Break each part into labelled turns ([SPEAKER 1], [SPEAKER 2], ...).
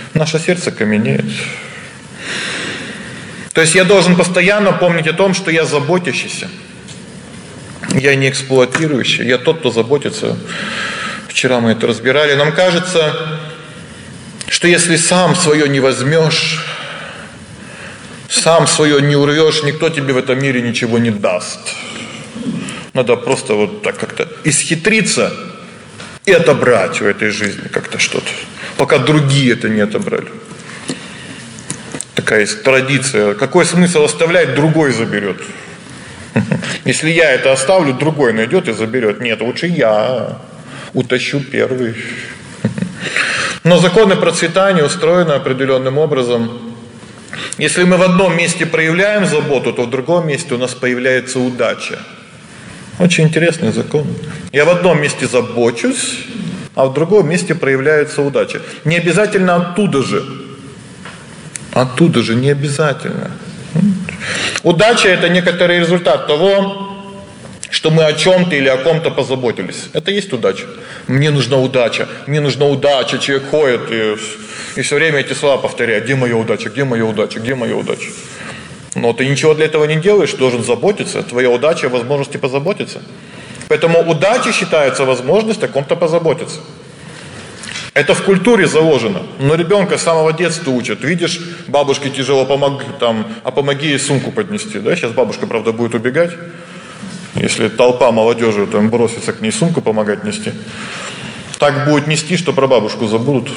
[SPEAKER 1] наше сердце каменеет. То есть я должен постоянно помнить о том, что я заботящийся. Я не эксплуатирующий, я тот, кто заботится. Вчера мы это разбирали. Нам кажется, что если сам свое не возьмешь, сам свое не урвешь, никто тебе в этом мире ничего не даст. Надо просто вот так как-то исхитриться и отобрать в этой жизни как-то что-то, пока другие это не отобрали. Такая есть традиция. Какой смысл оставлять, другой заберет. Если я это оставлю, другой найдет и заберет. Нет, лучше я утащу первый. Но законы процветания устроены определенным образом. Если мы в одном месте проявляем заботу, то в другом месте у нас появляется удача. Очень интересный закон. Я в одном месте забочусь, а в другом месте проявляется удача. Не обязательно оттуда же. Оттуда же не обязательно. Удача – это некоторый результат того, что мы о чем-то или о ком-то позаботились. Это есть удача. Мне нужна удача. Мне нужна удача. Человек ходит и все время эти слова повторяет. Где моя удача? Где моя удача? Где моя удача? Но ты ничего для этого не делаешь, должен заботиться. Твоя удача – возможности позаботиться. Поэтому удача считается возможность о ком-то позаботиться. Это в культуре заложено. Но ребенка с самого детства учат. Видишь, бабушке тяжело, помоги ей сумку поднести. Да? Сейчас бабушка, правда, будет убегать. Если толпа молодежи там бросится к ней сумку помогать нести. Так будет нести, что про бабушку забудут.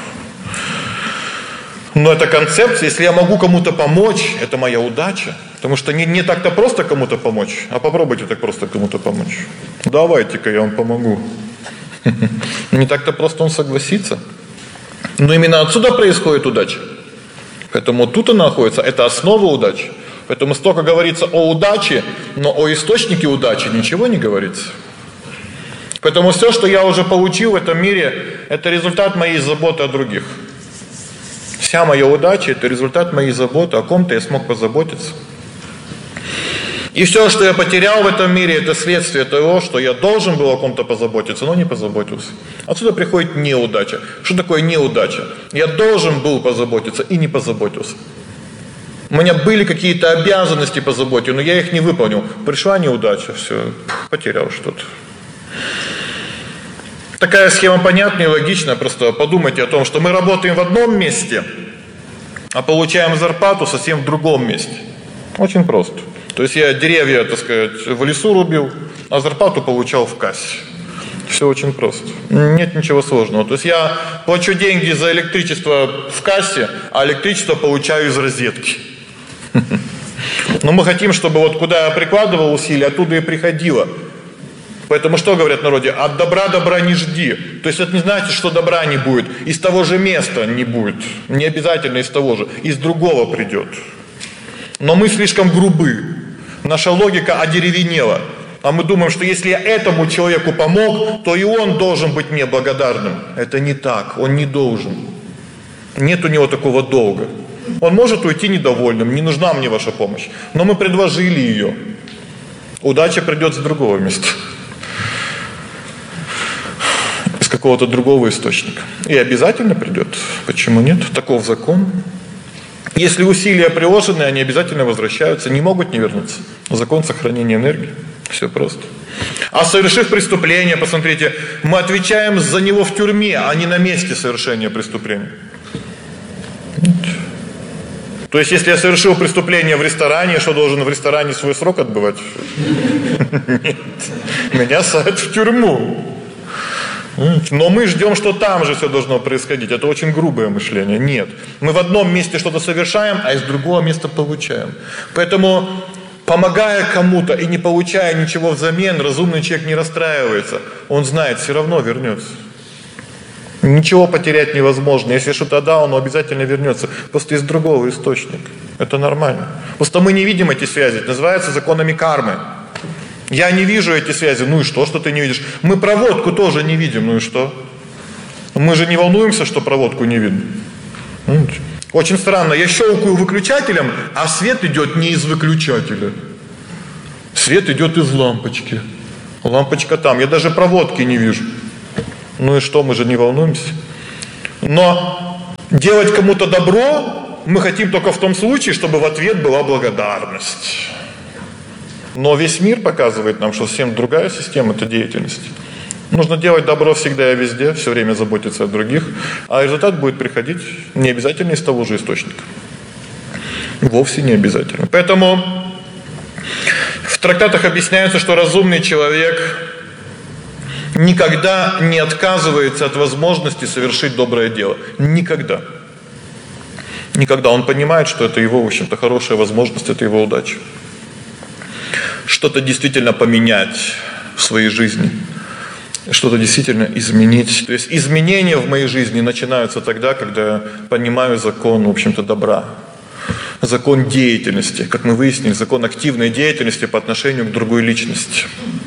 [SPEAKER 1] Но это концепция, если я могу кому-то помочь, это моя удача. Потому что не так-то просто кому-то помочь, а попробуйте так просто кому-то помочь. Давайте-ка я вам помогу. Не так-то просто он согласится. Но именно отсюда происходит удача. Поэтому тут она находится, это основа удачи. Поэтому столько говорится о удаче, но о источнике удачи ничего не говорится. Поэтому все, что я уже получил в этом мире, это результат моей заботы о других. Вся моя удача – это результат моей заботы, о ком-то я смог позаботиться. И все, что я потерял в этом мире, это следствие того, что я должен был о ком-то позаботиться, но не позаботился. Отсюда приходит неудача. Что такое неудача? Я должен был позаботиться и не позаботился. У меня были какие-то обязанности по заботе, но я их не выполнил. Пришла неудача, все, потерял что-то. Такая схема понятная и логичная, просто подумайте о том, что мы работаем в одном месте, а получаем зарплату совсем в другом месте. Очень просто. То есть я деревья, так сказать, в лесу рубил, а зарплату получал в кассе. Все очень просто. Нет ничего сложного. То есть я плачу деньги за электричество в кассе, а электричество получаю из розетки. Но мы хотим, чтобы вот куда я прикладывал усилия, оттуда и приходило. Поэтому что говорят в народе? От добра добра не жди. То есть это не значит, что добра не будет. Из того же места не будет. Не обязательно из того же. Из другого придет. Но мы слишком грубы. Наша логика одеревенела. А мы думаем, что если я этому человеку помог, то и он должен быть мне благодарным. Это не так. Он не должен. Нет у него такого долга. Он может уйти недовольным. Не нужна мне ваша помощь. Но мы предложили ее. Удача придет с другого места. Из какого-то другого источника. И обязательно придет. Почему нет? Таков закон. Если усилия приложены, они обязательно возвращаются, не могут не вернуться. Закон сохранения энергии. Все просто. А совершив преступление, посмотрите, мы отвечаем за него в тюрьме, а не на месте совершения преступления. То есть, если я совершил преступление в ресторане, что должен в ресторане свой срок отбывать? Нет. Меня садят в тюрьму. Но мы ждем, что там же все должно происходить. Это очень грубое мышление. Нет. Мы в одном месте что-то совершаем, а из другого места получаем. Поэтому, помогая кому-то и не получая ничего взамен, разумный человек не расстраивается. Он знает, все равно вернется. Ничего потерять невозможно. Если что-то дал, оно обязательно вернется. Просто из другого источника. Это нормально. Просто мы не видим эти связи. Это называется законами кармы. Я не вижу эти связи. Ну и что ты не видишь? Мы проводку тоже не видим. Ну и что? Мы же не волнуемся, что проводку не видно. Очень странно. Я щелкаю выключателем, а свет идет не из выключателя. Свет идет из лампочки. Лампочка там. Я даже проводки не вижу. Ну и что, мы же не волнуемся. Но Делать кому-то добро мы хотим только в том случае, чтобы в ответ была благодарность. Но весь мир показывает нам, что совсем другая система этой деятельности. Нужно делать добро всегда и везде, все время заботиться о других, а результат будет приходить не обязательно из того же источника. Вовсе не обязательно. Поэтому в трактатах объясняется, что разумный человек никогда не отказывается от возможности совершить доброе дело. Никогда. Никогда. Он понимает, что это его, в общем-то, хорошая возможность, это его удача. Что-то действительно поменять в своей жизни. Что-то действительно изменить. То есть изменения в моей жизни начинаются тогда, когда я понимаю закон, в общем-то, добра. Закон деятельности, как мы выяснили, закон активной деятельности по отношению к другой личности.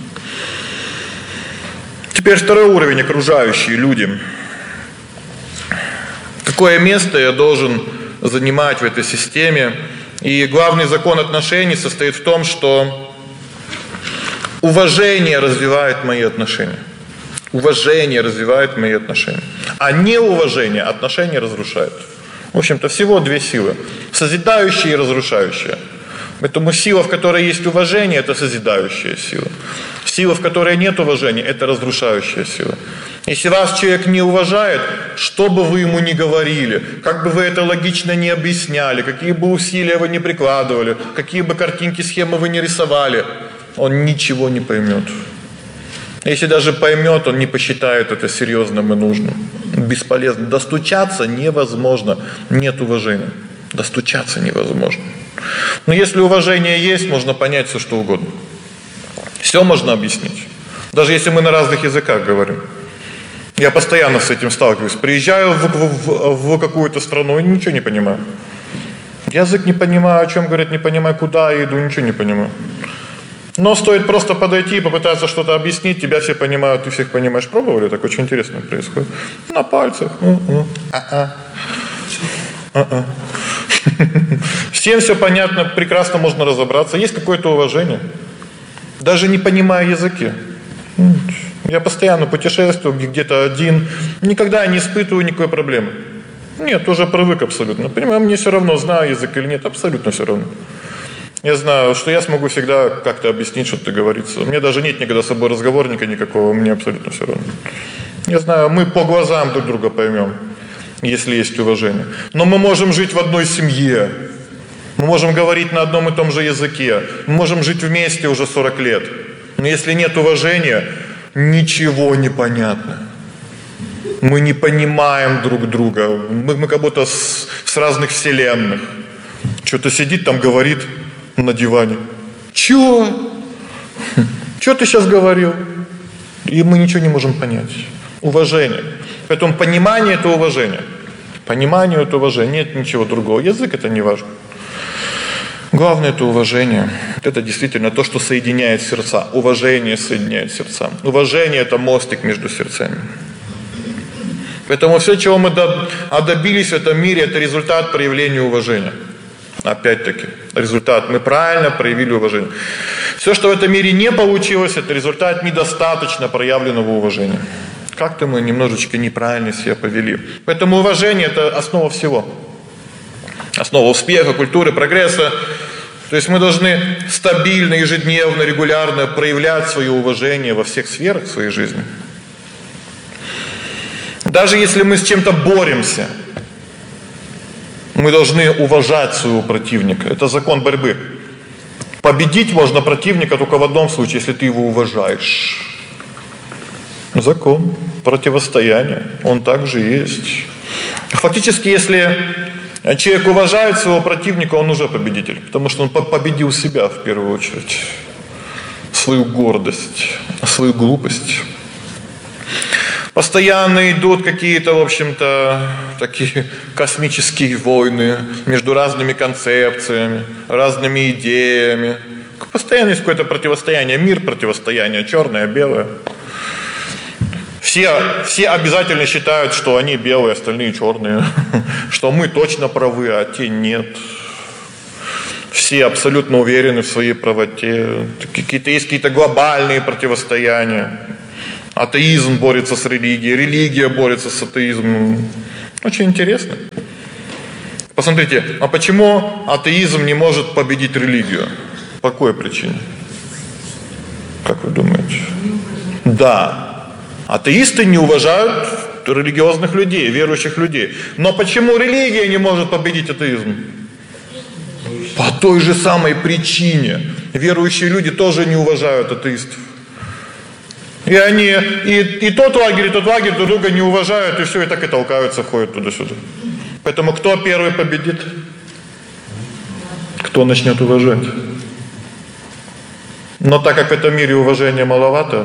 [SPEAKER 1] Теперь второй уровень — окружающие люди. Какое место я должен занимать в этой системе? И главный закон отношений состоит в том, что уважение развивает мои отношения. Уважение развивает мои отношения. А неуважение отношения разрушает. В общем-то, всего две силы: созидающая и разрушающая. Поэтому сила, в которой есть уважение, это созидающая сила. Сила, в которой нет уважения, это разрушающая сила. Если вас человек не уважает, что бы вы ему ни говорили, как бы вы это логично не объясняли, какие бы усилия вы ни прикладывали, какие бы картинки, схемы вы ни рисовали, он ничего не поймет. Если даже поймет, он не посчитает это серьезным и нужным. Бесполезно. Достучаться невозможно. Нет уважения. Достучаться невозможно. Но если уважение есть, можно понять все, что угодно. Все можно объяснить. Даже если мы на разных языках говорим. Я постоянно с этим сталкиваюсь. Приезжаю в какую-то страну и ничего не понимаю. Язык не понимаю, о чем говорят, не понимаю, куда я иду, ничего не понимаю. Но стоит просто подойти и попытаться что-то объяснить, тебя все понимают, ты всех понимаешь. Пробовали? Так очень интересно происходит. На пальцах. Всем все понятно, прекрасно можно разобраться. Есть какое-то уважение. Даже не понимая языки. Я постоянно путешествую, где-то один. Никогда не испытываю никакой проблемы. Нет, уже привык абсолютно. Понимаю, мне все равно, знаю язык или нет, абсолютно все равно. Я знаю, что я смогу всегда как-то объяснить, что-то говорится. У меня даже нет никогда с собой разговорника никакого, мне абсолютно все равно. Я знаю, мы по глазам друг друга поймем, если есть уважение. Но мы можем жить в одной семье. Мы можем говорить на одном и том же языке. Мы можем жить вместе уже 40 лет. Но если нет уважения, ничего не понятно. Мы не понимаем друг друга. Мы как будто с разных вселенных. Что-то сидит там, говорит на диване. Чё ты сейчас говорил? И мы ничего не можем понять. Уважение. Поэтому понимание — это уважение. Понимание — это уважение. Нет ничего другого. Язык — это не важно. Главное — это уважение. Это действительно то, что соединяет сердца. Уважение соединяет сердца. Уважение — это мостик между сердцами. Поэтому все, чего мы добились в этом мире, это результат проявления уважения. Опять-таки, результат. Мы правильно проявили уважение. Все, что в этом мире не получилось, это результат недостаточно проявленного уважения. Как-то мы немножечко неправильно себя повели. Поэтому уважение — это основа всего. Основа успеха, культуры, прогресса. То есть мы должны стабильно, ежедневно, регулярно проявлять свое уважение во всех сферах своей жизни. Даже если мы с чем-то боремся, мы должны уважать своего противника. Это закон борьбы. Победить можно противника только в одном случае, если ты его уважаешь. Закон противостояния, он также есть. Фактически, если человек уважает своего противника, он уже победитель, потому что он победил себя в первую очередь, свою гордость, свою глупость. Постоянно идут какие-то, в общем-то, такие космические войны между разными концепциями, разными идеями. Постоянно есть какое-то противостояние, мир противостояние, черное, белое. Все обязательно считают, что они белые, остальные черные, что мы точно правы, а те нет. Все абсолютно уверены в своей правоте. Есть какие-то глобальные противостояния. Атеизм борется с религией, религия борется с атеизмом. Очень интересно. Посмотрите, а почему атеизм не может победить религию? По какой причине? Как вы думаете? Да. Атеисты не уважают религиозных людей, верующих людей. Но почему религия не может победить атеизм? По той же самой причине. Верующие люди тоже не уважают атеистов. И они и тот лагерь, друг друга не уважают, и все, и так и толкаются, ходят туда-сюда. Поэтому кто первый победит? Кто начнет уважать? Но так как в этом мире уважения маловато,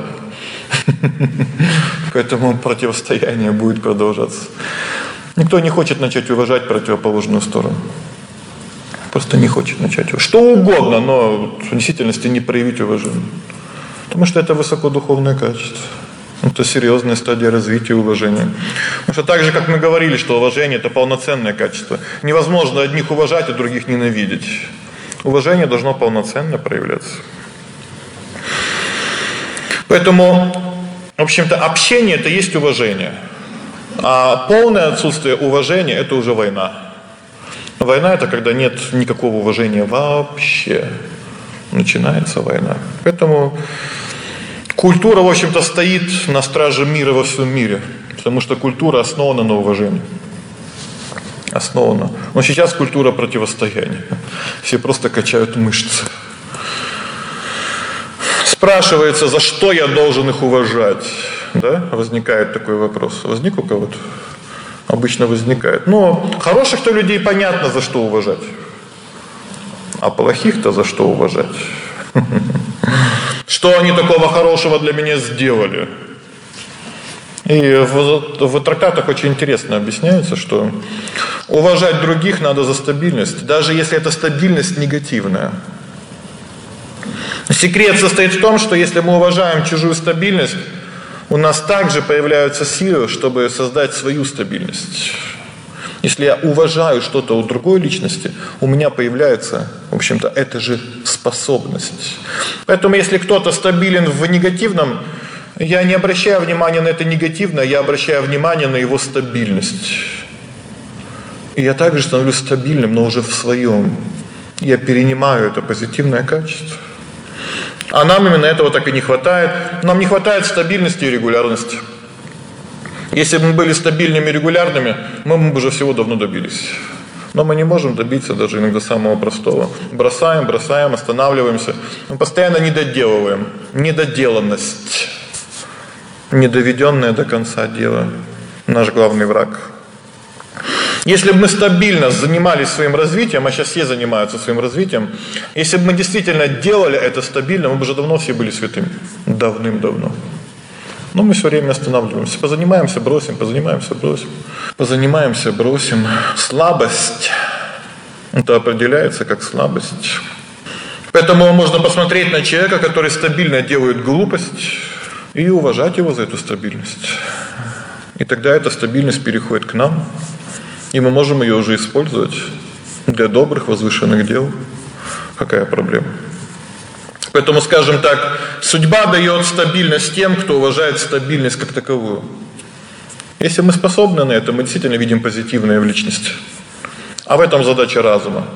[SPEAKER 1] поэтому противостояние будет продолжаться. Никто не хочет начать уважать противоположную сторону. Просто не хочет начать. Что угодно, но в действительности не проявить уважение. Потому что это высокодуховное качество. Это серьезная стадия развития уважения. Потому что так же, как мы говорили, что уважение – это полноценное качество. Невозможно одних уважать, а других ненавидеть. Уважение должно полноценно проявляться. Поэтому, в общем-то, общение – это есть уважение. А полное отсутствие уважения – это уже война. Война – это когда нет никакого уважения вообще. Начинается война. Поэтому культура, в общем-то, стоит на страже мира во всем мире. Потому что культура основана на уважении. Основана. Но сейчас культура противостояния. Все просто качают мышцы. Спрашивается, за что я должен их уважать? Да? Возникает такой вопрос. Возник у кого-то? Обычно возникает. Но хороших-то людей понятно, за что уважать. А плохих-то за что уважать? Что они такого хорошего для меня сделали? И в трактатах очень интересно объясняется, что уважать других надо за стабильность, даже если эта стабильность негативная. Секрет состоит в том, что если мы уважаем чужую стабильность, у нас также появляются силы, чтобы создать свою стабильность. Если я уважаю что-то у другой личности, у меня появляется, в общем-то, эта же способность. Поэтому если кто-то стабилен в негативном, я не обращаю внимания на это негативное, я обращаю внимание на его стабильность. И я также становлюсь стабильным, но уже в своем. Я перенимаю это позитивное качество. А нам именно этого так и не хватает. Нам не хватает стабильности и регулярности. Если бы мы были стабильными и регулярными, мы бы уже всего давно добились. Но мы не можем добиться даже иногда самого простого. Бросаем, останавливаемся. Мы постоянно недоделываем. Недоделанность. Недоведенное до конца дело. Наш главный враг. Если бы мы стабильно занимались своим развитием, а сейчас все занимаются своим развитием, если бы мы действительно делали это стабильно, мы бы уже давно все были святыми. Давным-давно. Но мы все время останавливаемся. Позанимаемся, бросим, позанимаемся, бросим. Позанимаемся, бросим. Слабость. Это определяется как слабость. Поэтому можно посмотреть на человека, который стабильно делает глупость, и уважать его за эту стабильность. И тогда эта стабильность переходит к нам, и мы можем ее уже использовать для добрых, возвышенных дел. Какая проблема? Поэтому, скажем так, судьба дает стабильность тем, кто уважает стабильность как таковую. Если мы способны на это, мы действительно видим позитивное в личности. А в этом задача разума.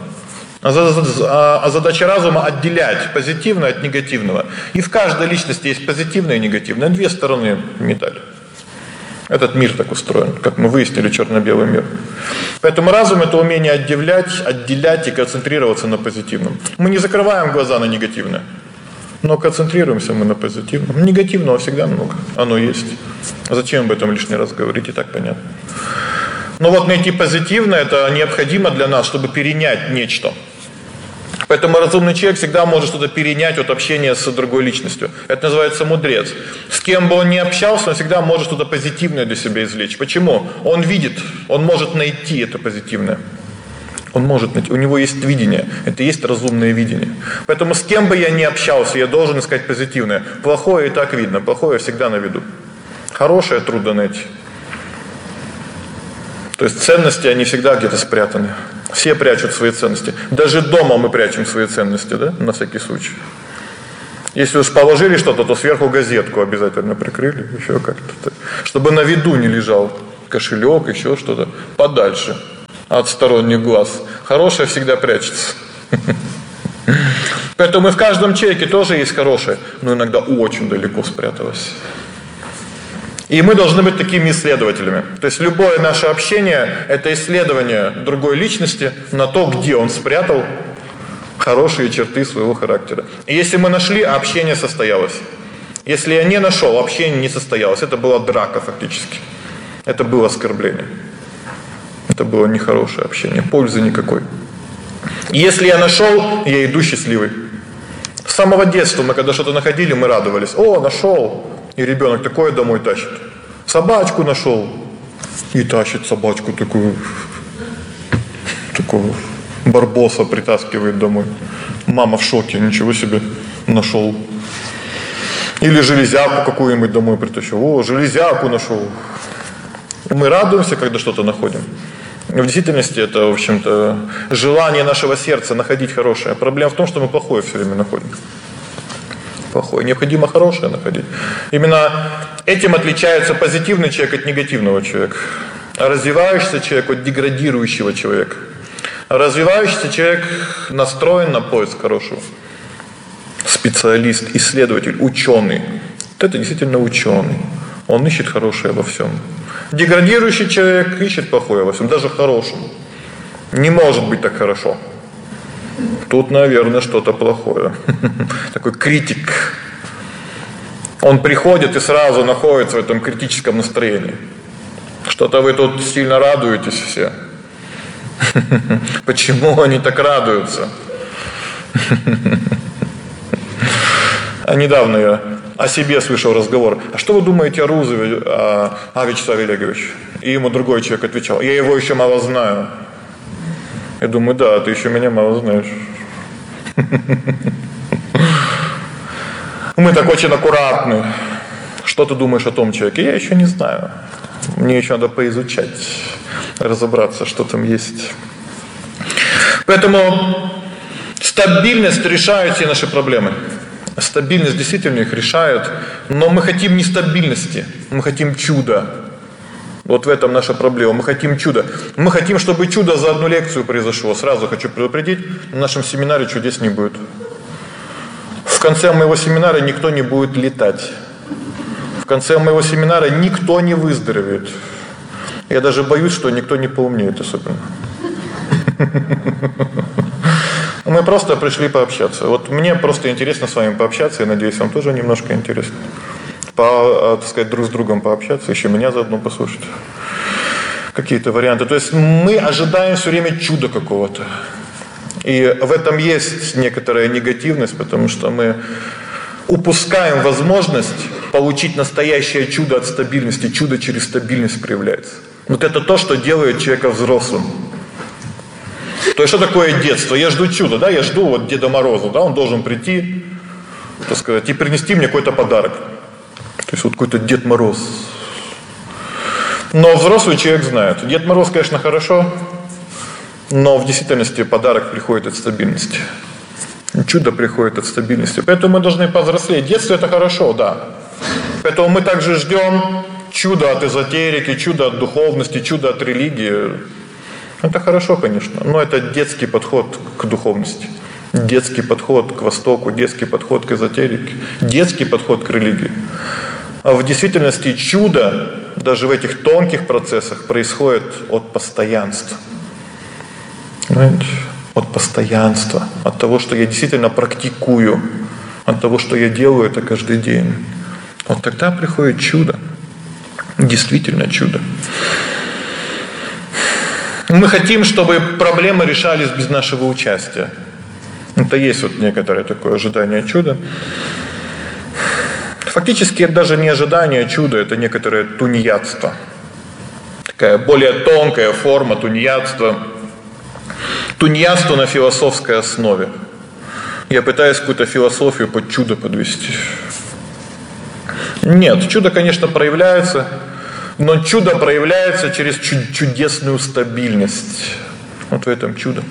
[SPEAKER 1] А задача разума отделять позитивное от негативного. И в каждой личности есть позитивное и негативное. Две стороны медали. Этот мир так устроен, как мы выяснили, черно-белый мир. Поэтому разум – это умение отделять и концентрироваться на позитивном. Мы не закрываем глаза на негативное, но концентрируемся мы на позитивном. Негативного всегда много, оно есть. Зачем об этом лишний раз говорить, и так понятно. Но вот найти позитивное – это необходимо для нас, чтобы перенять нечто. Поэтому разумный человек всегда может что-то перенять от общения с другой личностью. Это называется мудрец. С кем бы он ни общался, он всегда может что-то позитивное для себя извлечь. Почему? Он видит, он может найти это позитивное. Он может найти, у него есть видение, это есть разумное видение. Поэтому с кем бы я ни общался, я должен искать позитивное. Плохое и так видно, плохое всегда на виду. Хорошее трудно найти. То есть ценности, они всегда где-то спрятаны. Все прячут свои ценности. Даже дома мы прячем свои ценности, да, на всякий случай. Если уж положили что-то, то сверху газетку обязательно прикрыли, еще как-то, чтобы на виду не лежал кошелек, еще что-то, подальше от сторонних глаз. Хорошее всегда прячется. Поэтому и в каждом человеке тоже есть хорошее, но иногда очень далеко спряталось. И мы должны быть такими исследователями. То есть любое наше общение – это исследование другой личности на то, где он спрятал хорошие черты своего характера. И если мы нашли, общение состоялось. Если я не нашел, общение не состоялось. Это была драка фактически. Это было оскорбление. Это было нехорошее общение, пользы никакой. Если я нашел, я иду счастливый. С самого детства мы, когда что-то находили, мы радовались. О, нашел. И ребенок такое домой тащит. Собачку нашел. И тащит собачку такую барбоса притаскивает домой. Мама в шоке, ничего себе, нашел. Или железяку какую-нибудь домой притащил. О, железяку нашел. Мы радуемся, когда что-то находим. В действительности это, в общем-то, желание нашего сердца находить хорошее. Проблема в том, что мы плохое все время находим. Плохое. Необходимо хорошее находить. Именно этим отличается позитивный человек от негативного человека. Развивающийся человек от деградирующего человека. Развивающийся человек настроен на поиск хорошего. Специалист, исследователь, ученый. Вот это действительно ученый. Он ищет хорошее во всем. Деградирующий человек ищет плохое во всем, даже в хорошем. Не может быть так хорошо. Тут, наверное, что-то плохое. Такой критик. Он приходит и сразу находится в этом критическом настроении. Что-то вы тут сильно радуетесь все. Почему они так радуются? А недавно я о себе слышал разговор. А что вы думаете о Рузове, о Вячеславе Олеговиче? И ему другой человек отвечал. Я его еще мало знаю. Я думаю, да, ты еще меня мало знаешь. Мы так очень аккуратны. Что ты думаешь о том человеке? Я еще не знаю. Мне еще надо поизучать, разобраться, что там есть. Поэтому стабильность решает все наши проблемы. Стабильность действительно их решает, но мы хотим не стабильности, мы хотим чуда. Вот в этом наша проблема. Мы хотим чуда. Мы хотим, чтобы чудо за одну лекцию произошло. Сразу хочу предупредить, в нашем семинаре чудес не будет. В конце моего семинара никто не будет летать. В конце моего семинара никто не выздоровеет. Я даже боюсь, что никто не поумнеет особенно. Мы просто пришли пообщаться. Вот мне просто интересно с вами пообщаться, и надеюсь, вам тоже немножко интересно. Так сказать, друг с другом пообщаться, еще меня заодно послушать. Какие-то варианты. То есть мы ожидаем все время чуда какого-то. И в этом есть некоторая негативность, потому что мы упускаем возможность получить настоящее чудо от стабильности. Чудо через стабильность проявляется. Вот это то, что делает человека взрослым. То есть что такое детство? Я жду чуда, да? Я жду вот Деда Мороза, да? Он должен прийти, так сказать, и принести мне какой-то подарок. То есть вот какой-то Дед Мороз. Но взрослый человек знает. Дед Мороз, конечно, хорошо, но в действительности подарок приходит от стабильности. Чудо приходит от стабильности. Поэтому мы должны повзрослеть. Детство – это хорошо, да. Поэтому мы также ждем чуда от эзотерики, чуда от духовности, чуда от религии. Это хорошо, конечно, но это детский подход к духовности. Детский подход к Востоку, детский подход к эзотерике, детский подход к религии. А в действительности чудо, даже в этих тонких процессах, происходит от постоянства. Понимаете? От постоянства, от того, что я действительно практикую, от того, что я делаю это каждый день. Вот тогда приходит чудо. Действительно чудо. Мы хотим, чтобы проблемы решались без нашего участия. Это есть вот некоторое такое ожидание чуда. Фактически это даже не ожидание чуда, это некоторое тунеядство. Такая более тонкая форма тунеядства. Тунеядство на философской основе. Я пытаюсь какую-то философию под чудо подвести. Нет, чудо, конечно, проявляется, но чудо проявляется через чудесную стабильность. Вот в этом чудо.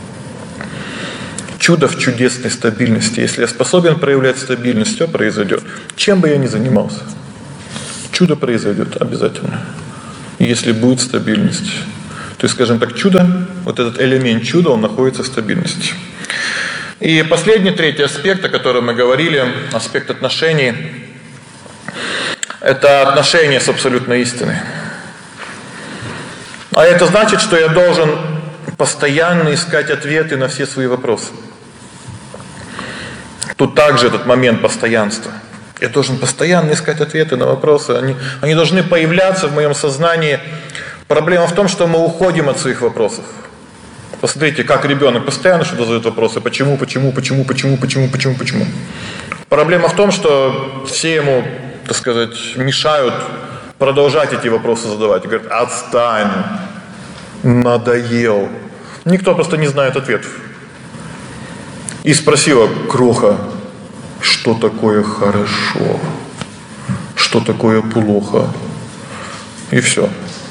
[SPEAKER 1] Чудо в чудесной стабильности. Если я способен проявлять стабильность, все произойдет. Чем бы я ни занимался, чудо произойдет обязательно. если будет стабильность. То есть, скажем так, чудо, вот этот элемент чуда, он находится в стабильности. И последний, третий аспект, о котором мы говорили, аспект отношений, это отношения с абсолютной истиной. А это значит, что я должен постоянно искать ответы на все свои вопросы. Тут также этот момент постоянства. Я должен постоянно искать ответы на вопросы. Они должны появляться в моем сознании. Проблема в том, что мы уходим от своих вопросов. Посмотрите, как ребенок постоянно что-то задает вопросы. Почему? Проблема в том, что все ему, так сказать, мешают продолжать эти вопросы задавать. И говорят: отстань, надоел. Никто просто не знает ответов. И спросила: Кроха, что такое хорошо? Что такое плохо? И все.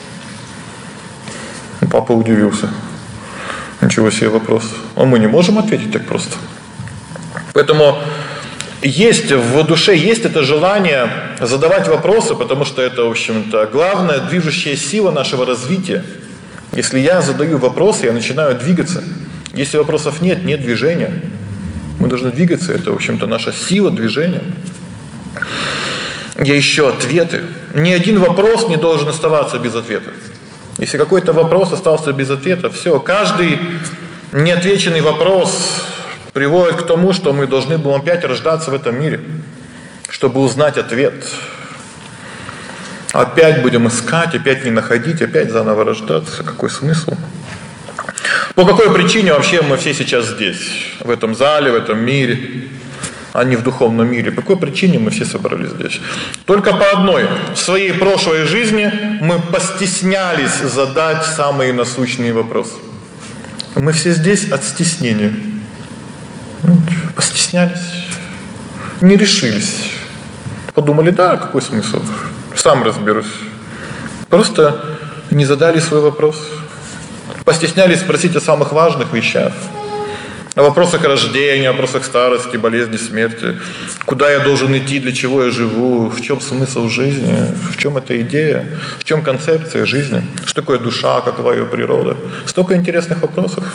[SPEAKER 1] Папа удивился. Ничего себе вопрос. А мы не можем ответить так просто. Поэтому есть в душе есть это желание задавать вопросы, потому что это, в общем-то, главная движущая сила нашего развития. Если я задаю вопросы, я начинаю двигаться. Если вопросов нет, нет движения. Мы должны двигаться, это, в общем-то, наша сила движения. Я ищу ответы. Ни один вопрос не должен оставаться без ответа. Если какой-то вопрос остался без ответа, все, каждый неотвеченный вопрос приводит к тому, что мы должны будем опять рождаться в этом мире, чтобы узнать ответ. Опять будем искать, опять не находить, опять заново рождаться. Какой смысл? По какой причине вообще мы все сейчас здесь, в этом зале, в этом мире, а не в духовном мире? По какой причине мы все собрались здесь? Только по одной. В своей прошлой жизни мы постеснялись задать самые насущные вопросы. Мы все здесь от стеснения. Постеснялись. Не решились. Подумали: да, какой смысл? Сам разберусь. Просто не задали свой вопрос. Постеснялись спросить о самых важных вещах. О вопросах рождения, о вопросах старости, болезни, смерти. Куда я должен идти, для чего я живу, в чем смысл жизни, в чем эта идея, в чем концепция жизни, что такое душа, какова ее природа. Столько интересных вопросов.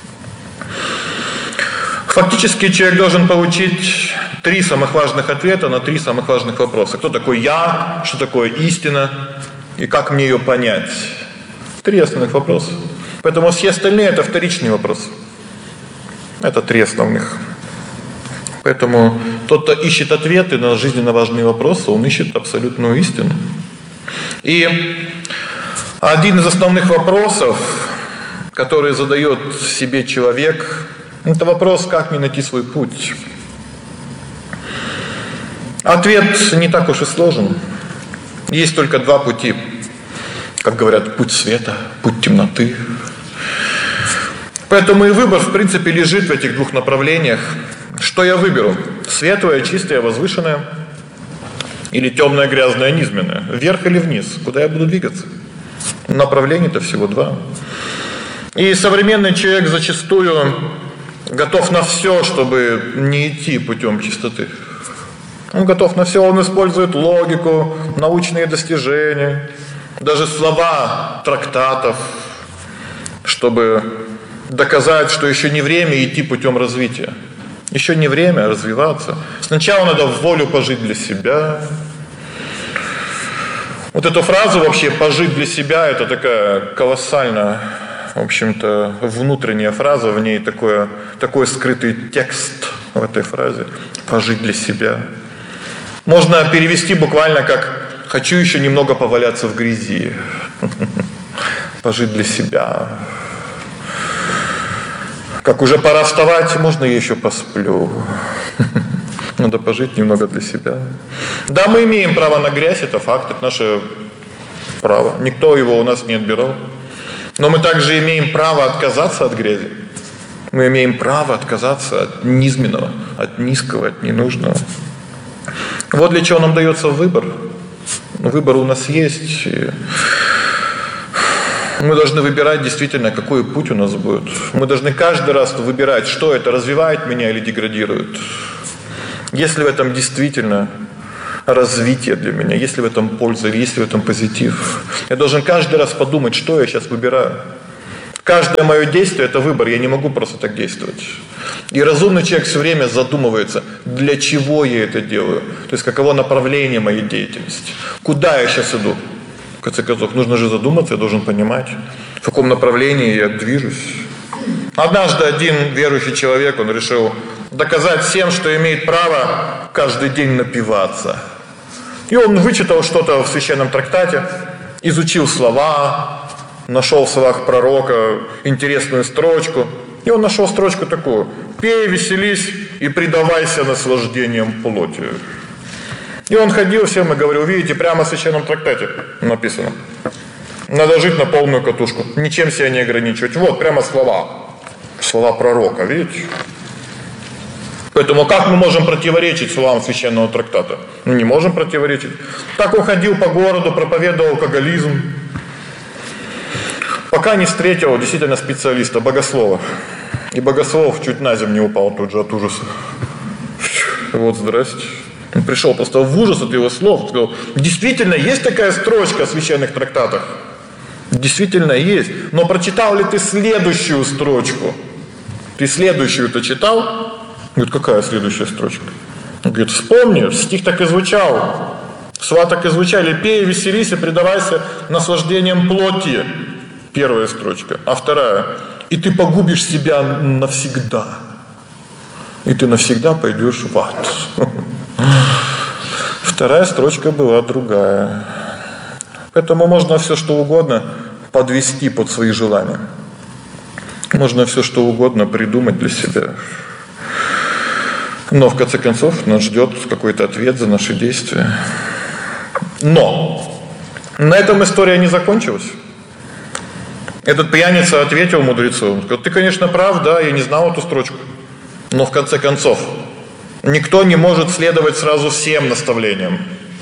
[SPEAKER 1] Фактически человек должен получить 3 самых важных ответа на 3 самых важных вопроса. Кто такой я, что такое истина и как мне ее понять. 3 основных вопроса. Поэтому все остальные это вторичные вопросы. Это 3 основных. Поэтому тот, кто ищет ответы на жизненно важные вопросы, он ищет абсолютную истину. И один из основных вопросов, который задает себе человек, это вопрос: как мне найти свой путь? Ответ не так уж и сложен. Есть только 2 пути. Как говорят, путь света, путь темноты. Поэтому и выбор, в принципе, лежит в этих 2 направлениях. Что я выберу? Светлое, чистое, возвышенное? Или темное, грязное, низменное? Вверх или вниз? Куда я буду двигаться? Направлений-то всего 2. И современный человек зачастую готов на все, чтобы не идти путем чистоты. Он готов на все, он использует логику, научные достижения, даже слова трактатов, чтобы доказать, что еще не время идти путем развития. Еще не время развиваться. Сначала надо волю пожить для себя. Вот эту фразу вообще «пожить для себя» это такая колоссальная, в общем-то, внутренняя фраза, в ней такой скрытый текст в этой фразе. Пожить для себя. Можно перевести буквально как «хочу еще немного поваляться в грязи». Пожить для себя. Как уже пора вставать, можно я еще посплю. Надо пожить немного для себя. Да, мы имеем право на грязь, это факт, это наше право. Никто его у нас не отбирал. Но мы также имеем право отказаться от грязи. Мы имеем право отказаться от низменного, от низкого, от ненужного. Вот для чего нам дается выбор. Выбор у нас есть. И мы должны выбирать действительно, какой путь у нас будет. Мы должны каждый раз выбирать, что это развивает меня или деградирует. Если в этом действительно развитие для меня, есть ли в этом польза, есть ли в этом позитив. Я должен каждый раз подумать, что я сейчас выбираю. Каждое мое действие – это выбор, я не могу просто так действовать. И разумный человек все время задумывается, для чего я это делаю, то есть каково направление моей деятельности, куда я сейчас иду. В конце концов, нужно же задуматься, я должен понимать, в каком направлении я движусь. Однажды один верующий человек, он решил доказать всем, что имеет право каждый день напиваться. И он вычитал что-то в священном трактате, изучил слова, нашел в словах пророка интересную строчку. И он нашел строчку такую: «Пей, веселись и предавайся наслаждениям плоти». И он ходил всем и говорил: видите, прямо в священном трактате написано. Надо жить на полную катушку, ничем себя не ограничивать. Вот, прямо слова пророка, видите? Поэтому как мы можем противоречить словам священного трактата? Мы не можем противоречить. Так он ходил по городу, проповедовал алкоголизм, пока не встретил действительно специалиста, богослова. И богослов чуть на землю не упал тут же от ужаса. Вот, здрасте. Он пришел просто в ужас от его слов. Сказал: действительно, есть такая строчка в священных трактатах? Действительно есть. Но прочитал ли ты следующую строчку? Ты следующую-то читал? Говорит: какая следующая строчка? Он говорит: вспомни, стих так и звучал. Слова так и звучали: пей, веселись и предавайся наслаждениям плоти. Первая строчка. А вторая: и ты погубишь себя навсегда. И ты навсегда пойдешь в ад. Вторая строчка была другая. Поэтому можно все что угодно подвести под свои желания. Можно все что угодно придумать для себя. Но в конце концов нас ждет какой-то ответ за наши действия. Но на этом история не закончилась. Этот пьяница ответил мудрецу: он сказал: ты, конечно, прав, да, я не знал эту строчку. Но в конце концов никто не может следовать сразу всем наставлениям.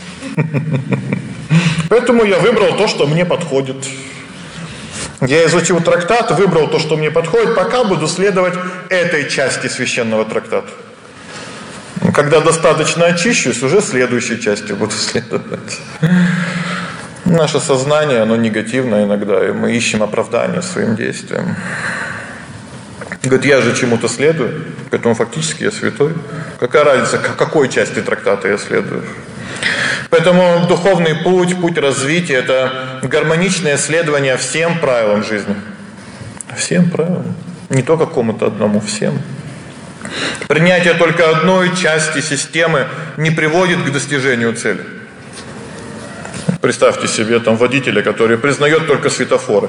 [SPEAKER 1] Поэтому я выбрал то, что мне подходит. Я изучил трактат, выбрал то, что мне подходит, пока буду следовать этой части священного трактата. Когда достаточно очищусь, уже следующей частью буду следовать. Наше сознание, оно негативно иногда, и мы ищем оправдание своим действиям. Говорит: я же чему-то следую, поэтому фактически я святой. Какая разница, к какой части трактата я следую? Поэтому духовный путь развития – это гармоничное следование всем правилам жизни. Всем правилам. Не только кому-то одному, всем. Принятие только одной части системы не приводит к достижению цели. Представьте себе там водителя, который признает только светофоры,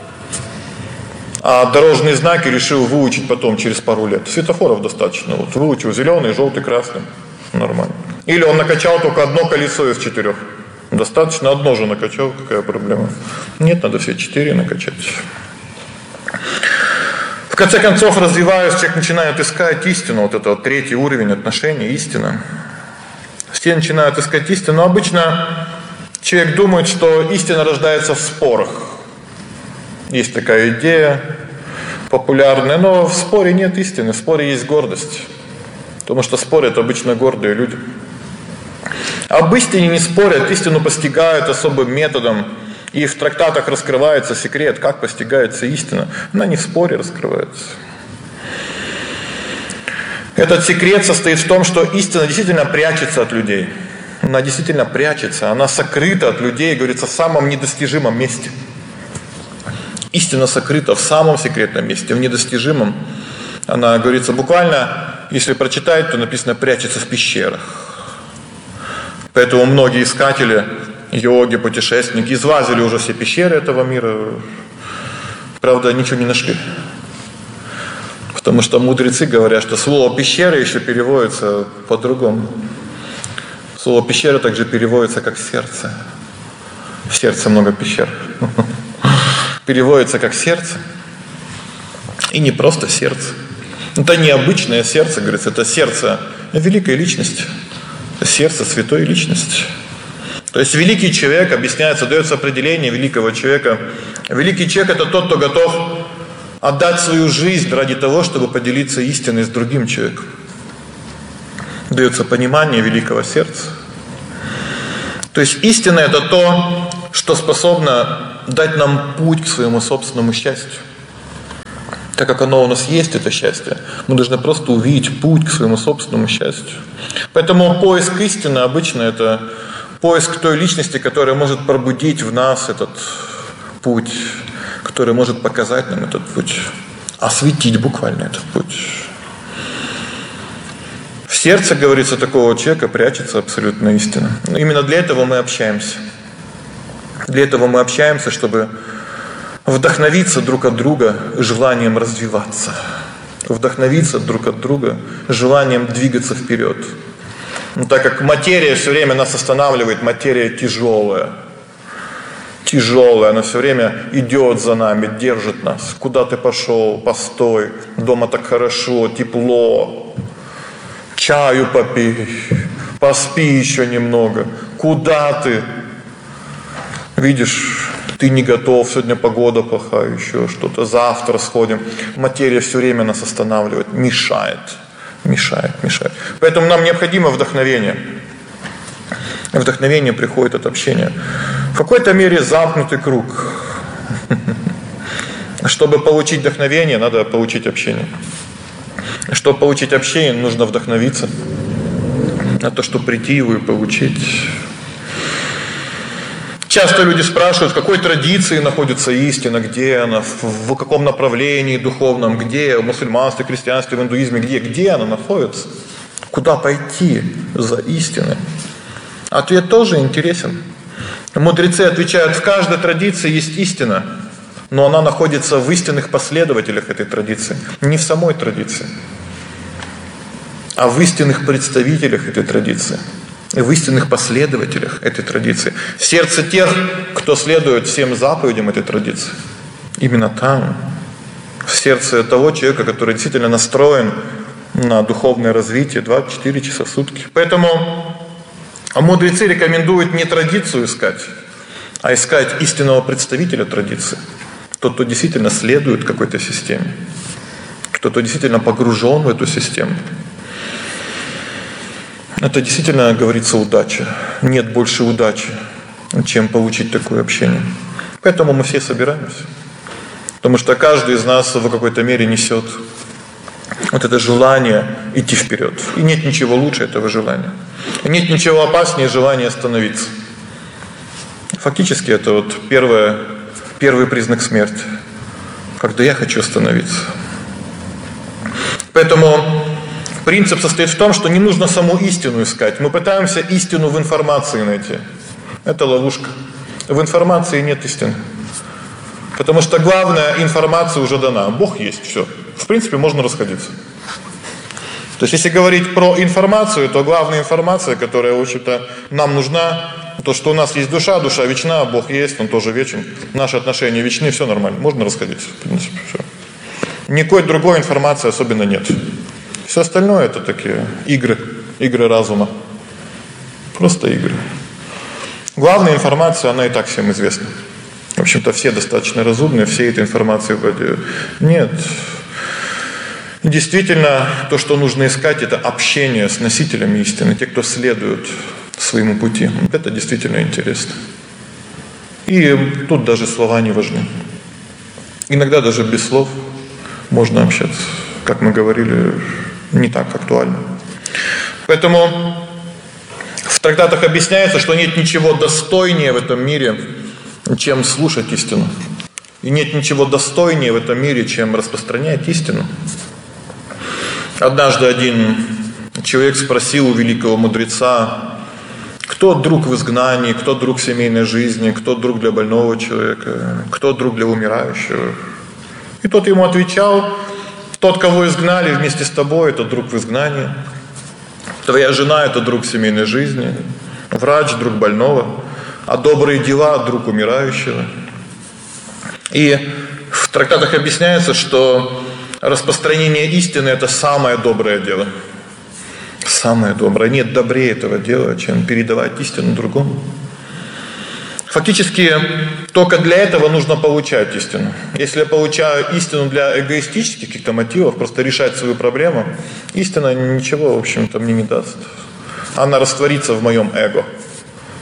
[SPEAKER 1] а дорожные знаки решил выучить потом через пару лет. Светофоров достаточно. Вот выучил зеленый, желтый, красный. Нормально. Или он накачал только одно колесо из 4. Достаточно одно же накачал, какая проблема? Нет, надо все 4 накачать. В конце концов, развиваясь, человек начинает искать истину. Вот это вот 3-й уровень отношений, истина. Все начинают искать истину. Но обычно человек думает, что истина рождается в спорах. Есть такая идея популярная, но в споре нет истины, в споре есть гордость. Потому что спорят обычно гордые люди. Об истине не спорят, истину постигают особым методом. И в трактатах раскрывается секрет, как постигается истина. Она не в споре раскрывается. Этот секрет состоит в том, что истина действительно прячется от людей. Она действительно прячется, она сокрыта от людей, говорится, в самом недостижимом месте. Истина сокрыта в самом секретном месте, в недостижимом. Она, говорится, буквально, если прочитать, то написано: прячется в пещерах. Поэтому многие искатели, йоги, путешественники извазили уже все пещеры этого мира. Правда, ничего не нашли. Потому что мудрецы говорят, что слово «пещера» еще переводится по-другому. Слово «пещера» также переводится как «сердце». В сердце много пещер. Переводится как «сердце». И не просто сердце. Это не обычное сердце, говорится, это сердце великой личности. Сердце святой личности. То есть великий человек, объясняется, дается определение великого человека. Великий человек – это тот, кто готов отдать свою жизнь ради того, чтобы поделиться истиной с другим человеком. Дается понимание великого сердца. То есть истина – это то, что способно дать нам путь к своему собственному счастью. Так как оно у нас есть, это счастье, мы должны просто увидеть путь к своему собственному счастью. Поэтому поиск истины обычно это поиск той личности, которая может пробудить в нас этот путь, которая может показать нам этот путь, осветить буквально этот путь. В сердце, говорится, такого человека прячется абсолютная истина. Но именно для этого мы общаемся. Для этого мы общаемся, чтобы вдохновиться друг от друга желанием развиваться. Вдохновиться друг от друга желанием двигаться вперед. Но так как материя все время нас останавливает, материя тяжелая. Тяжелая, она все время идет за нами, держит нас. Куда ты пошел? Постой. Дома так хорошо, тепло. Чаю попей. Поспи еще немного. Куда ты? Видишь, ты не готов, сегодня погода плохая, еще что-то, завтра сходим. Материя все время нас останавливает, мешает. Поэтому нам необходимо вдохновение. Вдохновение приходит от общения. В какой-то мере замкнутый круг. Чтобы получить вдохновение, надо получить общение. Чтобы получить общение, нужно вдохновиться на то, чтобы прийти его и получить. Часто люди спрашивают, в какой традиции находится истина, где она, в каком направлении духовном, где, в мусульманстве, христианстве, в индуизме, где она находится, куда пойти за истиной. Ответ тоже интересен. Мудрецы отвечают, в каждой традиции есть истина, но она находится в истинных последователях этой традиции, не в самой традиции, а в истинных представителях этой традиции. В истинных последователях этой традиции. В сердце тех, кто следует всем заповедям этой традиции. Именно там. В сердце того человека, который действительно настроен на духовное развитие 24 часа в сутки. Поэтому мудрецы рекомендуют не традицию искать, а искать истинного представителя традиции. Тот, кто действительно следует какой-то системе. Кто-то действительно погружен в эту систему. Это действительно, говорится, удача. Нет больше удачи, чем получить такое общение. Поэтому мы все собираемся. Потому что каждый из нас в какой-то мере несет вот это желание идти вперед. И нет ничего лучше этого желания. И нет ничего опаснее желания остановиться. Фактически это вот первый признак смерти. Когда я хочу остановиться. Поэтому принцип состоит в том, что не нужно саму истину искать. Мы пытаемся истину в информации найти. Это ловушка. В информации нет истины. Потому что главная информация уже дана. Бог есть, все. В принципе, можно расходиться. То есть, если говорить про информацию, то главная информация, которая, в общем-то, нам нужна, то, что у нас есть душа, душа вечна, Бог есть, Он тоже вечен. Наши отношения вечны, все нормально. Можно расходиться, в принципе, все. Никакой другой информации особенно нет. Все остальное это такие игры разума. Просто игры. Главная информация, она и так всем известна. В общем-то, все достаточно разумные, все этой информацией владеют. Нет. Действительно, то, что нужно искать, это общение с носителями истины, те, кто следует своему пути. Это действительно интересно. И тут даже слова не важны. Иногда даже без слов можно общаться. Как мы говорили, не так актуально. Поэтому в трактатах объясняется, что нет ничего достойнее в этом мире, чем слушать истину. И нет ничего достойнее в этом мире, чем распространять истину. Однажды один человек спросил у великого мудреца, кто друг в изгнании, кто друг в семейной жизни, кто друг для больного человека, кто друг для умирающего. И тот ему отвечал: тот, кого изгнали вместе с тобой, это друг в изгнании. Твоя жена – это друг в семейной жизни. Врач – друг больного. А добрые дела – друг умирающего. И в трактатах объясняется, что распространение истины – это самое доброе дело. Самое доброе. Нет добрее этого дела, чем передавать истину другому. Фактически, только для этого нужно получать истину. Если я получаю истину для эгоистических каких-то мотивов, просто решать свою проблему, истина ничего, в общем-то, мне не даст. Она растворится в моем эго.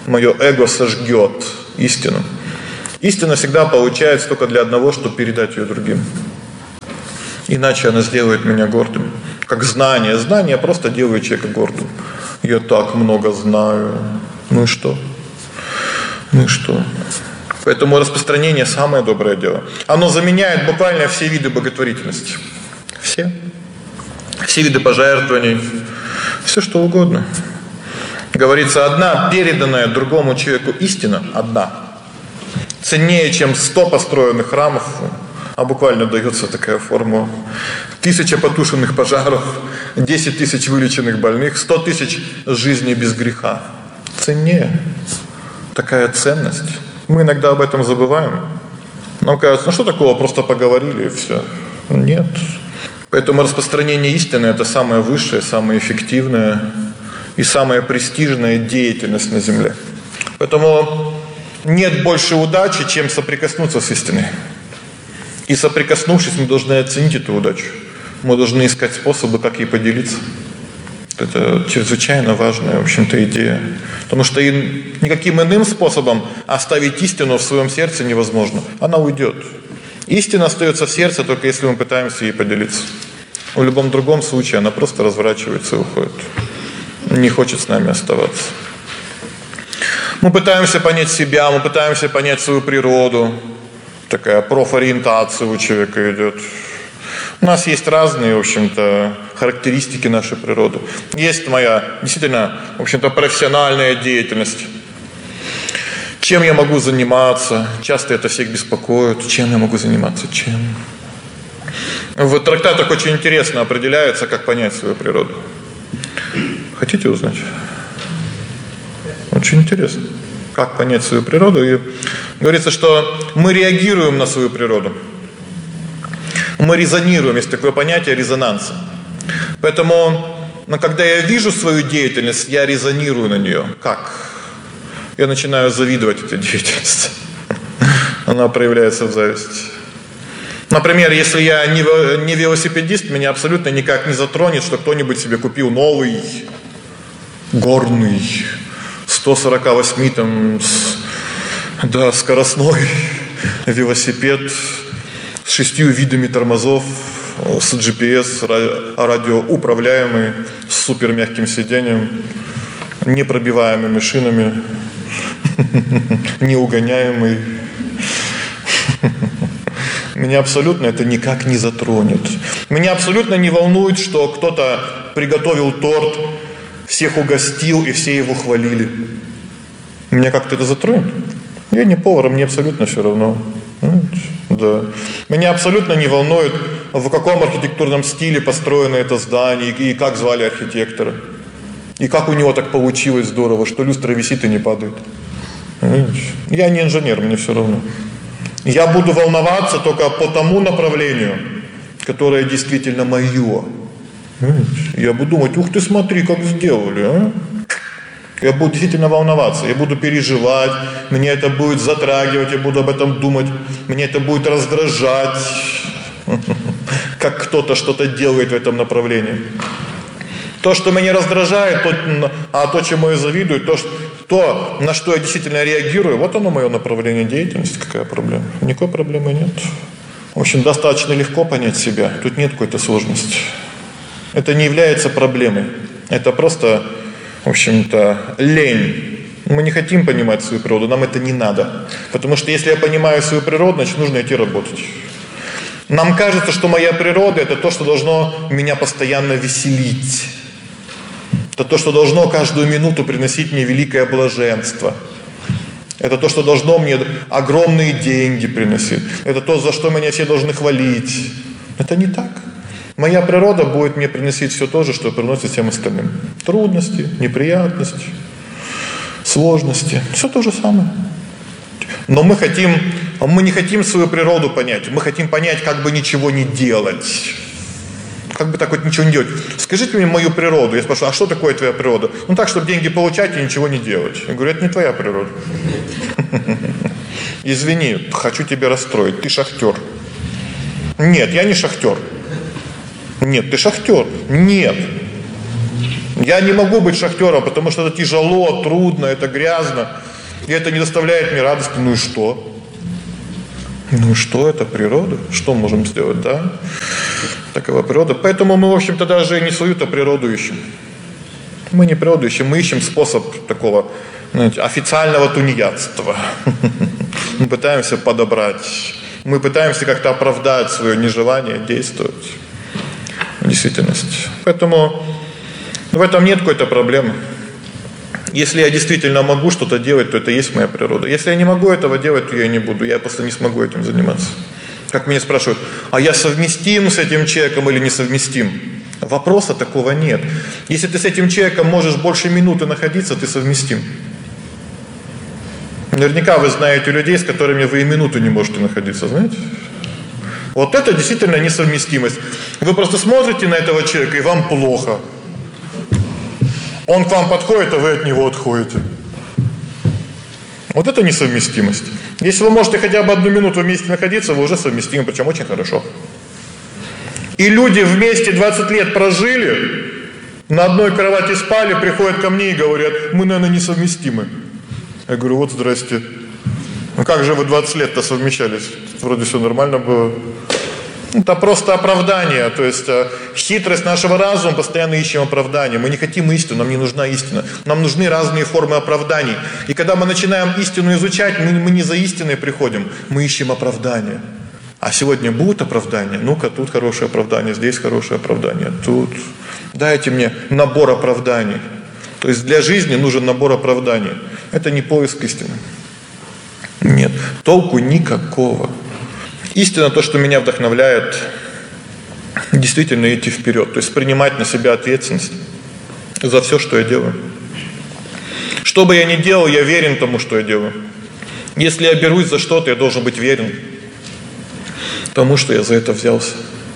[SPEAKER 1] мое эго сожгет истину. Истина всегда получается только для одного, чтобы передать ее другим. Иначе она сделает меня гордым. Как знание. Знание просто делает человека гордым. Я так много знаю. Ну и что? Ну и что? Поэтому распространение самое доброе дело. Оно заменяет буквально все виды благотворительности. Все. Все виды пожертвований. Все что угодно. Говорится, одна переданная другому человеку истина, одна, ценнее, чем 100 построенных храмов, а буквально дается такая формула. 1000 потушенных пожаров, 10 тысяч вылеченных больных, 100 тысяч жизней без греха. Ценнее. Такая ценность. Мы иногда об этом забываем. Нам кажется, ну что такого, просто поговорили и все. Нет. Поэтому распространение истины – это самое высшее, самое эффективное и самая престижная деятельность на земле. Поэтому нет больше удачи, чем соприкоснуться с истиной. И соприкоснувшись, мы должны оценить эту удачу. Мы должны искать способы, как ей поделиться. Это чрезвычайно важная, в общем-то, идея. Потому что никаким иным способом оставить истину в своем сердце невозможно. Она уйдет. Истина остается в сердце, только если мы пытаемся ей поделиться. В любом другом случае она просто разворачивается и уходит. Не хочет с нами оставаться. Мы пытаемся понять себя, мы пытаемся понять свою природу. Такая профориентация у человека идет. У нас есть разные, в общем-то, характеристики нашей природы. Есть моя, действительно, в общем-то, профессиональная деятельность. Чем я могу заниматься? Часто это всех беспокоит. Чем я могу заниматься? Чем? В трактатах очень интересно определяется, как понять свою природу. Хотите узнать? Очень интересно. Как понять свою природу? И говорится, что мы реагируем на свою природу. Мы резонируем, есть такое понятие резонанса. Поэтому, когда я вижу свою деятельность, я резонирую на нее. Как? Я начинаю завидовать этой деятельности. Она проявляется в зависти. Например, если я не велосипедист, меня абсолютно никак не затронет, что кто-нибудь себе купил новый горный 148 скоростной велосипед с 6 видами тормозов, с GPS, радиоуправляемый, с супер мягким сиденьем, непробиваемыми шинами, неугоняемый. Меня абсолютно это никак не затронет. Меня абсолютно не волнует, что кто-то приготовил торт, всех угостил и все его хвалили. Меня как-то это затронет? Я не повар, мне абсолютно все равно. Да. Меня абсолютно не волнует, в каком архитектурном стиле построено это здание и как звали архитектора. И как у него так получилось здорово, что люстра висит и не падает. Я не инженер, мне все равно. Я буду волноваться только по тому направлению, которое действительно мое. Я буду думать, ух ты, смотри, как сделали, а? Я буду действительно волноваться, я буду переживать, меня это будет затрагивать, я буду об этом думать, меня это будет раздражать, как кто-то что-то делает в этом направлении. То, что меня раздражает, то, чему я завидую, то, на что я действительно реагирую, вот оно мое направление деятельности, какая проблема? Никакой проблемы нет. В общем, достаточно легко понять себя, тут нет какой-то сложности. Это не является проблемой, это просто, в общем-то, лень. Мы не хотим понимать свою природу, нам это не надо. Потому что если я понимаю свою природу, значит нужно идти работать. Нам кажется, что моя природа – это то, что должно меня постоянно веселить. Это то, что должно каждую минуту приносить мне великое блаженство. Это то, что должно мне огромные деньги приносить. Это то, за что меня все должны хвалить. Это не так. Моя природа будет мне приносить все то же, что приносит всем остальным. Трудности, неприятности, сложности. Все то же самое. Но мы не хотим свою природу понять. Мы хотим понять, как бы ничего не делать. Как бы так вот ничего не делать. Скажите мне мою природу. Я спрашиваю, а что такое твоя природа? Ну так, чтобы деньги получать и ничего не делать. Я говорю, это не твоя природа. Извини, хочу тебя расстроить. Ты шахтер. Нет, я не шахтер. Нет, ты шахтер. Нет. Я не могу быть шахтером, потому что это тяжело, трудно, это грязно. И это не доставляет мне радости. Ну и что? Ну что, это природа? Что можем сделать, да? Такова природа. Поэтому мы, в общем-то, даже и не свою-то природу ищем. Мы не природу ищем, мы ищем способ такого, знаете, официального тунеядства. Мы пытаемся подобрать. Мы пытаемся как-то оправдать свое нежелание действовать в действительности. Поэтому в этом нет какой-то проблемы. Если я действительно могу что-то делать, то это и есть моя природа. Если я не могу этого делать, то я не буду. Я просто не смогу этим заниматься. Как меня спрашивают, а я совместим с этим человеком или не совместим? Вопроса такого нет. Если ты с этим человеком можешь больше минуты находиться, ты совместим. Наверняка вы знаете людей, с которыми вы и минуту не можете находиться, знаете? Вот это действительно несовместимость. Вы просто смотрите на этого человека, и вам плохо. Он к вам подходит, а вы от него отходите. Вот это несовместимость. Если вы можете хотя бы 1 минуту вместе находиться, вы уже совместимы, причем очень хорошо. И люди вместе 20 лет прожили, на одной кровати спали, приходят ко мне и говорят, мы, наверное, несовместимы. Я говорю, вот здрасте. Ну как же вы 20 лет-то совмещались? Вроде все нормально было. Это просто оправдание, то есть хитрость нашего разума, постоянно ищем оправдание. Мы не хотим истину, нам не нужна истина. Нам нужны разные формы оправданий. И когда мы начинаем истину изучать, мы не за истиной приходим, мы ищем оправдание. А сегодня будут оправдания? Ну-ка, тут хорошее оправдание, здесь хорошее оправдание, тут. Дайте мне набор оправданий. То есть для жизни нужен набор оправданий. Это не поиск истины. Нет, толку никакого. Истина, то, что меня вдохновляет, действительно идти вперед, то есть принимать на себя ответственность за все, что я делаю. Что бы я ни делал, я верен тому, что я делаю. Если я берусь за что-то, я должен быть верен тому, что я за это взялся.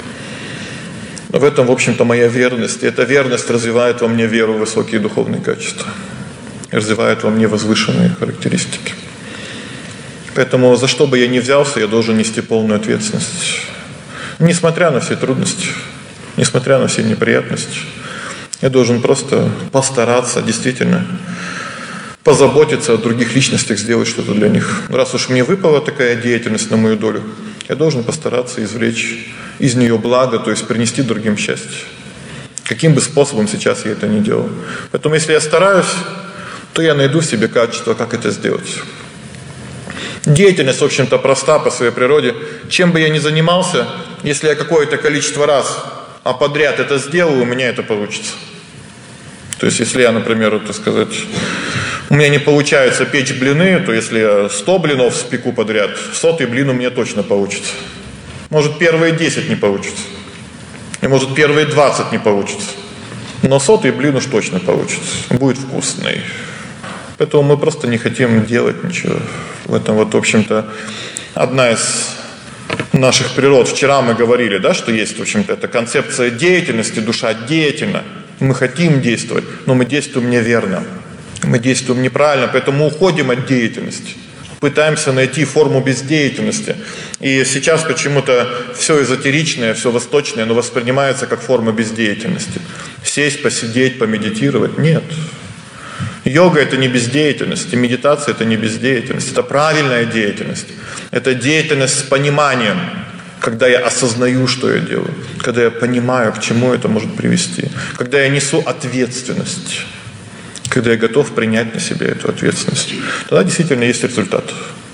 [SPEAKER 1] В этом, в общем-то, моя верность. И эта верность развивает во мне веру в высокие духовные качества, развивает во мне возвышенные характеристики. Поэтому за что бы я ни взялся, я должен нести полную ответственность. Несмотря на все трудности, несмотря на все неприятности, я должен просто постараться действительно позаботиться о других личностях, сделать что-то для них. Раз уж мне выпала такая деятельность на мою долю, я должен постараться извлечь из нее благо, то есть принести другим счастье. Каким бы способом сейчас я это ни делал. Поэтому если я стараюсь, то я найду в себе качество, как это сделать. Деятельность, в общем-то, проста по своей природе. Чем бы я ни занимался, если я какое-то количество раз подряд это сделаю, у меня это получится. То есть, если я, например, так сказать, у меня не получается печь блины, то если я 100 блинов спеку подряд, 100-й блин у меня точно получится. Может, первые 10 не получится. И может, первые 20 не получится. Но 100-й блин уж точно получится. Будет вкусный. Поэтому мы просто не хотим делать ничего. В этом вот, в общем-то, одна из наших природ. Вчера мы говорили, да, что есть, в общем-то, эта концепция деятельности, душа деятельна. Мы хотим действовать, но мы действуем неверно. Мы действуем неправильно, поэтому мы уходим от деятельности. Пытаемся найти форму бездеятельности. И сейчас почему-то все эзотеричное, все восточное, но воспринимается как форма бездеятельности. Сесть, посидеть, помедитировать. Нет. Йога – это не бездеятельность, и медитация – это не бездеятельность, это правильная деятельность. Это деятельность с пониманием, когда я осознаю, что я делаю, когда я понимаю, к чему это может привести, когда я несу ответственность, когда я готов принять на себя эту ответственность. Тогда действительно есть результат.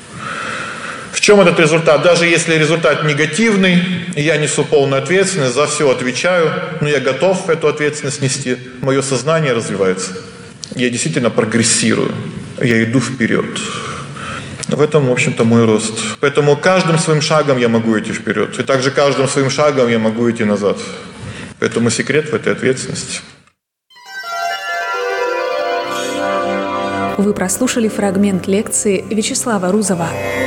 [SPEAKER 1] В чем этот результат? Даже если результат негативный, и я несу полную ответственность, за все отвечаю, но я готов эту ответственность нести, мое сознание развивается. Я действительно прогрессирую, я иду вперед. В этом, в общем-то, мой рост. Поэтому каждым своим шагом я могу идти вперед. И также каждым своим шагом я могу идти назад. Поэтому секрет в этой ответственности.
[SPEAKER 2] Вы прослушали фрагмент лекции Вячеслава Рузова.